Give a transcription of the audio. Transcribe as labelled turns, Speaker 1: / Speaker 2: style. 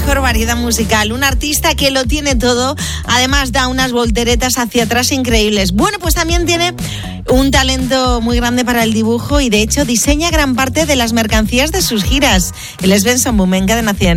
Speaker 1: mejor variedad musical. Un artista que lo tiene todo, además da unas volteretas hacia atrás increíbles. Bueno, pues también tiene un talento muy grande para el dibujo y de hecho diseña gran parte de las mercancías de sus giras. Él es Benson Boom en Cadena 100.